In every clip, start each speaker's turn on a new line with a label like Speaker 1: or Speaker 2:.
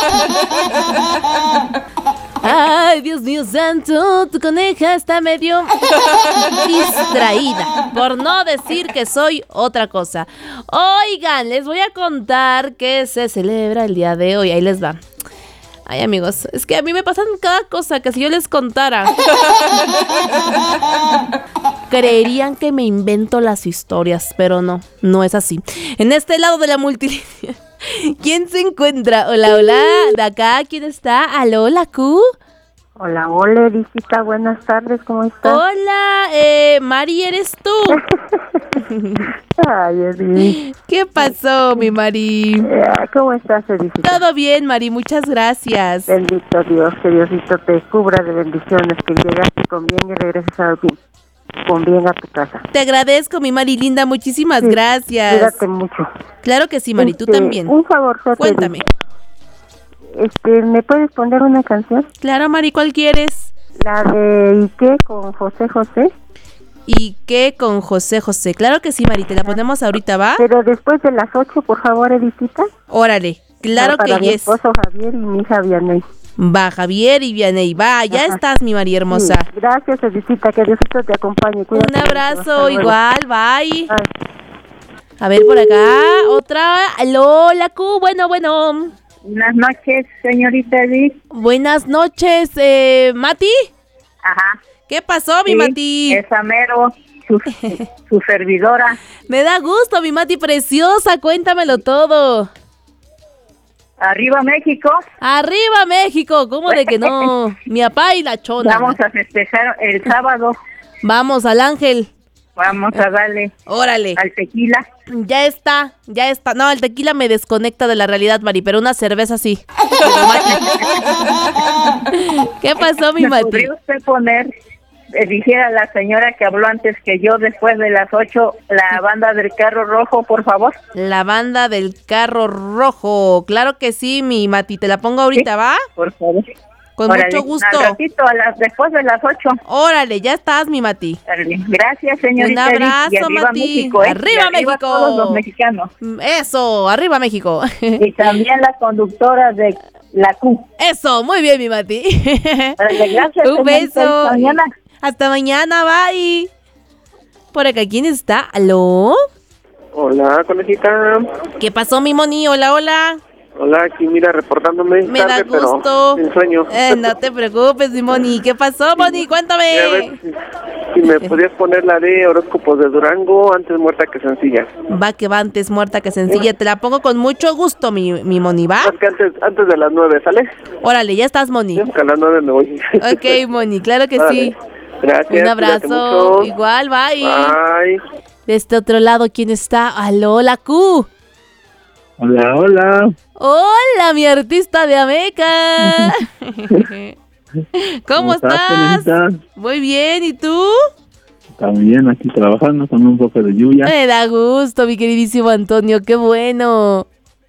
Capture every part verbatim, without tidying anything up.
Speaker 1: Ay, Dios mío santo, tu coneja está medio distraída, por no decir que soy otra cosa. Oigan, les voy a contar que se celebra el día de hoy. Ahí les va. Ay, amigos, es que a mí me pasan cada cosa que si yo les contara creerían que me invento las historias, pero no, no es así. En este lado de la multilínea, ¿quién se encuentra? Hola, hola, de acá, ¿quién está? ¿Aló, la Q?
Speaker 2: Hola, hola, Edicita, buenas tardes, ¿cómo estás?
Speaker 1: Hola, eh, Mari, ¿eres tú?
Speaker 2: Ay, Edith.
Speaker 1: ¿Qué pasó, mi Mari?
Speaker 2: Eh, ¿Cómo estás, Edicita?
Speaker 1: Todo bien, Mari, muchas gracias.
Speaker 2: Bendito Dios, que Diosito te cubra de bendiciones, que llegaste con bien y regreses a bien, con bien a tu casa.
Speaker 1: Te agradezco, mi Mari linda, muchísimas
Speaker 2: Sí,
Speaker 1: gracias.
Speaker 2: Cuídate mucho.
Speaker 1: Claro que sí, Mari, tú
Speaker 2: Este,
Speaker 1: también.
Speaker 2: Un favor,
Speaker 1: Cuéntame.
Speaker 2: Este, ¿me puedes poner una canción?
Speaker 1: Claro, Mari, ¿cuál quieres?
Speaker 2: La de ¿Y qué? Con José José.
Speaker 1: ¿Y qué con José José? Claro que sí, Mari, te la ponemos ahorita, ¿va?
Speaker 2: Pero después de las ocho, por favor, Edicita.
Speaker 1: Órale, claro
Speaker 2: Para
Speaker 1: que
Speaker 2: mi
Speaker 1: yes.
Speaker 2: esposo Javier y mi hija Vianey.
Speaker 1: Va, Javier y Vianey, va, ya
Speaker 2: Ajá.
Speaker 1: estás, mi Mari hermosa.
Speaker 2: Sí, gracias, Edicita, que Diosito te acompañe. Cuídate
Speaker 1: Un
Speaker 2: mucho,
Speaker 1: abrazo,
Speaker 2: hasta luego.
Speaker 1: igual, bye.
Speaker 2: Bye.
Speaker 1: A ver, por acá, otra. Aló, la Q, bueno, bueno.
Speaker 3: Buenas noches, señorita Edith.
Speaker 1: Buenas noches, eh, ¿Mati?
Speaker 3: Ajá.
Speaker 1: ¿Qué pasó, mi
Speaker 3: Sí,
Speaker 1: Mati?
Speaker 3: es Amero, su, su servidora.
Speaker 1: Me da gusto, mi Mati preciosa, cuéntamelo todo.
Speaker 3: Arriba México.
Speaker 1: ¡Arriba México! ¿Cómo de que no? Mi papá y la chona.
Speaker 3: Vamos a festejar el sábado.
Speaker 1: Vamos al Ángel.
Speaker 3: Vamos a darle
Speaker 1: Órale.
Speaker 3: al tequila.
Speaker 1: Ya está, ya está. No, el tequila me desconecta de la realidad, Mari, pero una cerveza sí. ¿Qué pasó, mi
Speaker 3: ¿Me
Speaker 1: Mati?
Speaker 3: podría usted poner, eh, dijera la señora que habló antes que yo, después de las ocho, la banda del carro rojo, por favor?
Speaker 1: La banda del carro rojo. Claro que sí, mi Mati. Te la pongo ahorita,
Speaker 3: Sí,
Speaker 1: ¿va?
Speaker 3: por favor.
Speaker 1: Con
Speaker 3: Órale,
Speaker 1: mucho gusto.
Speaker 3: Al ratito, a las, después de las ocho.
Speaker 1: Órale, ya estás, mi Mati.
Speaker 3: Órale. Gracias, señorita.
Speaker 1: Un
Speaker 3: Edith,
Speaker 1: abrazo,
Speaker 3: y arriba
Speaker 1: Mati.
Speaker 3: México, ¿eh?
Speaker 1: Arriba,
Speaker 3: Y
Speaker 1: México.
Speaker 3: todos los mexicanos.
Speaker 1: Eso, arriba México.
Speaker 3: Y también la conductora de la Q.
Speaker 1: Eso, muy bien, mi Mati.
Speaker 3: Órale, gracias,
Speaker 1: Un
Speaker 3: señorita.
Speaker 1: beso.
Speaker 3: Hasta mañana.
Speaker 1: Hasta mañana, bye. Por acá, ¿quién está? ¿Aló?
Speaker 4: Hola, conejita.
Speaker 1: ¿Qué pasó, mi Moni? Hola, hola.
Speaker 4: Hola, aquí mira, reportándome.
Speaker 1: Me
Speaker 4: tarde,
Speaker 1: da gusto.
Speaker 4: Pero sin sueño.
Speaker 1: Eh, no te preocupes, mi Moni. ¿Qué pasó, Moni?
Speaker 4: Y a
Speaker 1: Cuéntame.
Speaker 4: ver si, si me podías poner la de horóscopos de Durango, antes muerta que sencilla.
Speaker 1: Va que va, antes muerta que sencilla. Te la pongo con mucho gusto, mi, mi Moni, ¿va?
Speaker 4: Más que antes, antes de las nueve, ¿sale?
Speaker 1: Órale, ya estás, Moni.
Speaker 4: Que a las nueve me voy.
Speaker 1: Ok, Moni, claro que
Speaker 4: Órale.
Speaker 1: sí.
Speaker 4: Gracias.
Speaker 1: Un abrazo.
Speaker 4: cuídate mucho.
Speaker 1: Igual, bye.
Speaker 4: Bye.
Speaker 1: De este otro lado, ¿quién está? Aló, la Q.
Speaker 5: Hola, hola.
Speaker 1: Hola, mi artista de Ameca. ¿Cómo estás?
Speaker 5: Conejita?
Speaker 1: Muy bien, ¿y tú?
Speaker 5: También aquí trabajando con un poco de lluvia.
Speaker 1: Me da gusto, mi queridísimo Antonio, qué bueno.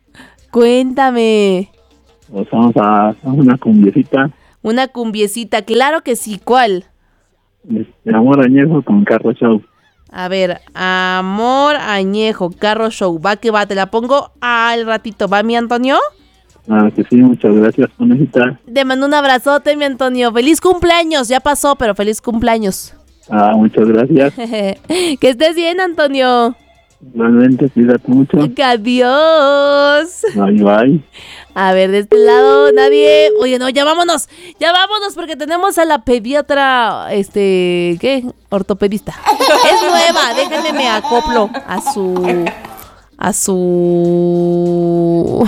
Speaker 1: Cuéntame.
Speaker 5: Pues vamos a hacer una cumbiecita.
Speaker 1: Una cumbiecita, claro que sí, ¿cuál?
Speaker 5: Este, Amor Añejo con Carro Show.
Speaker 1: A ver, Amor Añejo, Carro Show, va que va, te la pongo al ratito, ¿va, mi Antonio?
Speaker 5: Ah, que sí, muchas gracias, conejita.
Speaker 1: Te mando un abrazote, mi Antonio. Feliz cumpleaños, ya pasó, pero feliz cumpleaños.
Speaker 5: Ah, muchas gracias.
Speaker 1: Que estés bien, Antonio.
Speaker 5: Igualmente, cuídate mucho.
Speaker 1: Adiós.
Speaker 5: Bye, bye.
Speaker 1: A ver, de este lado nadie. Oye, no, ya vámonos. Ya vámonos porque tenemos a la pediatra, este, ¿qué? Ortopedista. Es nueva, déjenme me acoplo a su a su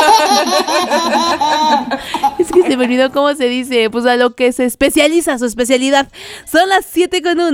Speaker 1: Es que se me olvidó cómo se dice, pues a lo que se especializa, su especialidad. Son las siete con uno.